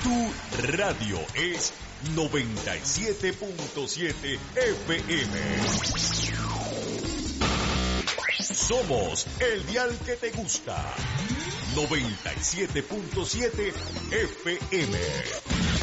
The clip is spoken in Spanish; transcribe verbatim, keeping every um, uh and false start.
Tu radio es noventa y siete punto siete F M. Somos el dial que te gusta. noventa y siete punto siete F M.